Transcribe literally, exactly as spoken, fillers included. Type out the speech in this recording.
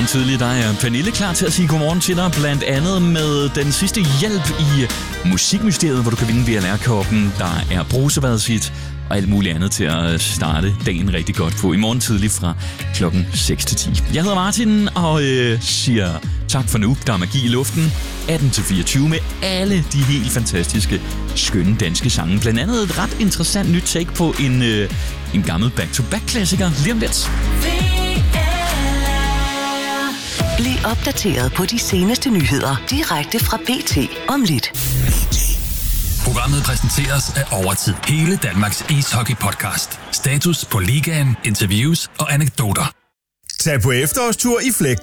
Godmorgen tidligt, der er Pernille klar til at sige godmorgen til dig, blandt andet med den sidste hjælp i Musikmysteriet, hvor du kan vinde V L R-koppen, der er brusevadshit og alt muligt andet til at starte dagen rigtig godt på i morgen tidlig fra klokken seks til ti. Jeg hedder Martin og øh, siger tak for nu. Der er magi i luften, atten til fireogtyve med alle de helt fantastiske, skønne danske sange. Blandt andet et ret interessant nyt take på en, øh, en gammel back-to-back-klassiker lige om lidt. Bliv opdateret på de seneste nyheder direkte fra B T om lidt. Programmet præsenteres af Overtid. Hele Danmarks ishockey-podcast. Status på ligaen, interviews og anekdoter. Tag på efterårstur i Flegten.